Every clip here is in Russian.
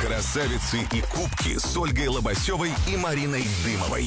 Красавицы и кубки с Ольгой Лобасевой и Мариной Дымовой.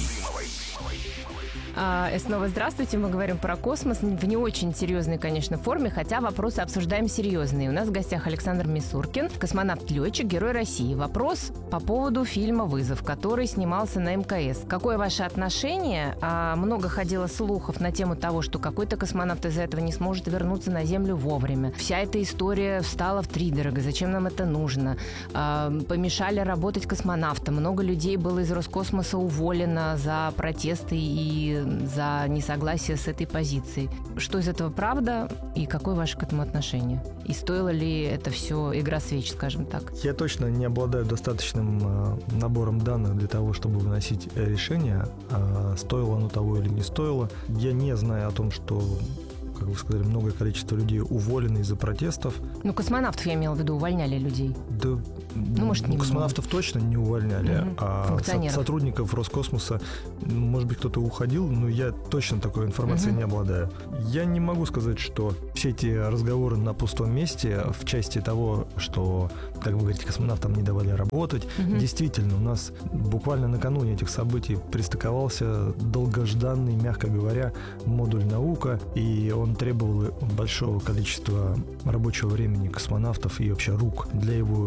Снова здравствуйте, мы говорим про космос в не очень серьезной, конечно, форме, хотя вопросы обсуждаем серьезные. У нас в гостях Александр Мисуркин, космонавт-летчик, Герой России. Вопрос по поводу фильма «Вызов», который снимался на МКС. Какое ваше отношение? Много ходило слухов на тему того, что какой-то космонавт из-за этого не сможет вернуться на Землю вовремя. Вся эта история встала втридорога. Зачем нам это нужно? Помешали работать космонавтам. Много людей было из Роскосмоса уволено за протесты и за несогласие с этой позицией. Что из этого правда и какое ваше к этому отношение? И стоило ли это все игра свеч, скажем так? Я точно не обладаю достаточным набором данных для того, чтобы выносить решение, стоило оно того или не стоило. Я не знаю о том, что, как вы сказали, многое количество людей уволены из-за протестов. Космонавтов, я имела в виду, увольняли людей. Да, может, не космонавтов точно не увольняли, а сотрудников Роскосмоса, может быть, кто-то уходил, но я точно такой информацией не обладаю. Я не могу сказать, что все эти разговоры на пустом месте в части того, что, как вы говорите, космонавтам не давали работать. Действительно, у нас буквально накануне этих событий пристыковался долгожданный, мягко говоря, модуль «Наука», и он требовал большого количества рабочего времени космонавтов и вообще рук для его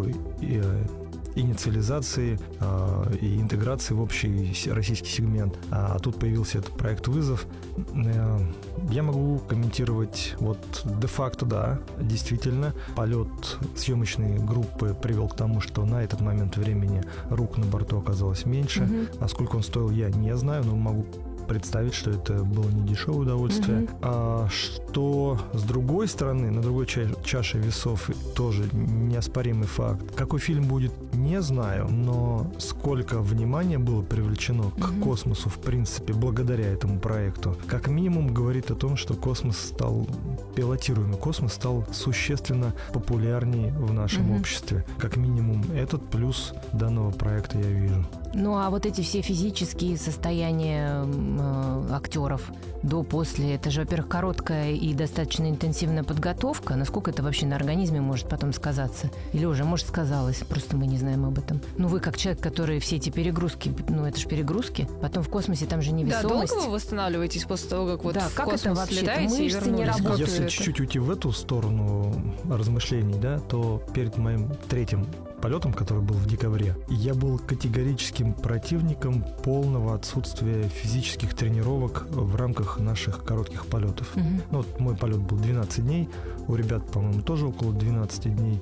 инициализации и интеграции в общий российский сегмент. А тут появился этот проект «Вызов». Я могу комментировать де-факто, да, действительно, полет съемочной группы привел к тому, что на этот момент времени рук на борту оказалось меньше. А сколько он стоил, я не знаю, но могу представить, что это было не дешевое удовольствие. А что с другой стороны, на другой чаше весов тоже неоспоримый факт. Какой фильм будет, не знаю, но сколько внимания было привлечено к космосу, в принципе, благодаря этому проекту, как минимум говорит о том, что пилотируемый космос стал существенно популярнее в нашем обществе. Как минимум этот плюс данного проекта я вижу. А вот эти все физические состояния актеров до-после, это же, во-первых, короткая и достаточно интенсивная подготовка. Насколько это вообще на организме может потом сказаться? Или уже, может, сказалось, просто мы не знаем об этом. Вы как человек, который все эти перегрузки, это же перегрузки, потом в космосе там же невесомость. Да, долго вы восстанавливаетесь после того, как в как космос это вообще? летаете и мышцы не работают. Если чуть-чуть уйти в эту сторону размышлений, да, то перед моим третьим полетом, который был в декабре, я был категорическим противником полного отсутствия физических тренировок в рамках наших коротких полетов. Мой полет был 12 дней, у ребят, по-моему, тоже около 12 дней.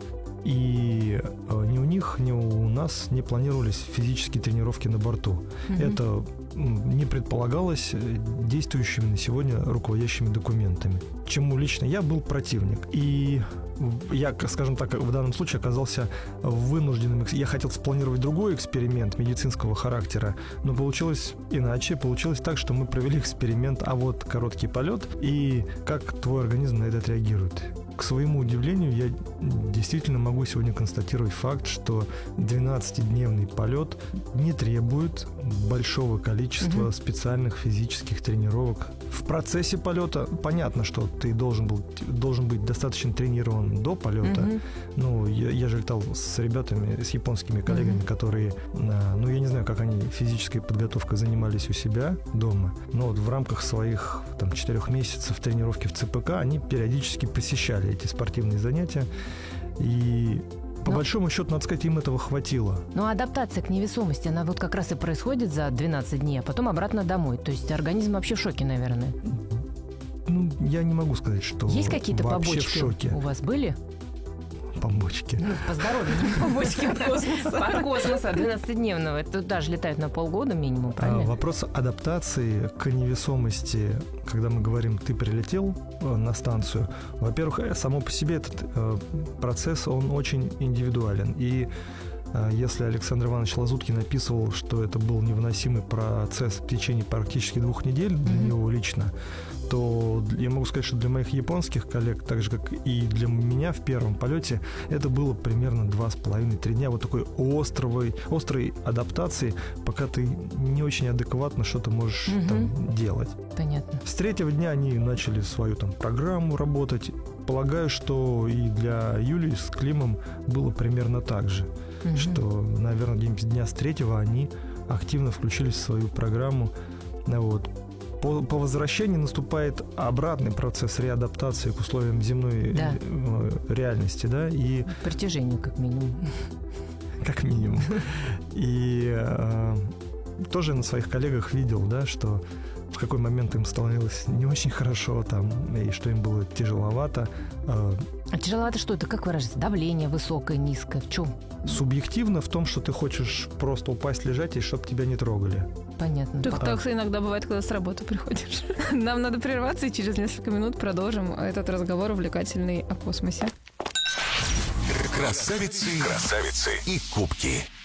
И ни у них, ни у нас не планировались физические тренировки на борту. Это не предполагалось действующими на сегодня руководящими документами, чему лично я был противник. И я, скажем так, в данном случае оказался вынужденным. Я хотел спланировать другой эксперимент медицинского характера, но получилось иначе. Получилось так, что мы провели эксперимент, короткий полет, и как твой организм на это отреагирует. К своему удивлению, я действительно могу сегодня констатировать факт, что 12-дневный полет не требует большого количества специальных физических тренировок. В процессе полета понятно, что ты должен быть достаточно тренирован до полета. Я же летал с ребятами, с японскими коллегами, которые, я не знаю, как они физической подготовкой занимались у себя дома, но в рамках своих 4 месяцев тренировки в ЦПК они периодически посещали эти спортивные занятия, и по большому счету, надо сказать, им этого хватило. Адаптация к невесомости, она как раз и происходит за 12 дней, а потом обратно домой. То есть организм вообще в шоке, наверное. Я не могу сказать, что есть какие-то побочки в шоке. У вас были? Побочки. По здоровью, побочки от космоса 12-дневного. Это туда же летают на полгода минимум, правильно? Вопрос адаптации к невесомости, когда мы говорим, ты прилетел на станцию, во-первых, само по себе этот процесс, он очень индивидуален. И если Александр Иванович Лазуткин описывал, что это был невыносимый процесс в течение практически 2 недель для него лично, то я могу сказать, что для моих японских коллег, так же, как и для меня в первом полете, это было примерно 2,5-3 дня такой острой адаптации, пока ты не очень адекватно что-то можешь делать. Понятно. С 3-го дня они начали свою программу работать. предполагаю, что и для Юлии с Климом было примерно так же. Что, наверное, где-нибудь дня с 3-го они активно включились в свою программу. Вот. По возвращении наступает обратный процесс реадаптации к условиям земной реальности, да, и к притяжению, как минимум. Как минимум. И тоже на своих коллегах видел, да, что в какой момент им становилось не очень хорошо там, и что им было тяжеловато. А тяжеловато что это? Как выражается? Давление высокое, низкое? В чем? Субъективно в том, что ты хочешь просто упасть, лежать, и чтобы тебя не трогали. Понятно. Так иногда бывает, когда с работы приходишь. Нам надо прерваться, и через несколько минут продолжим этот разговор увлекательный о космосе. Красавицы и кубки.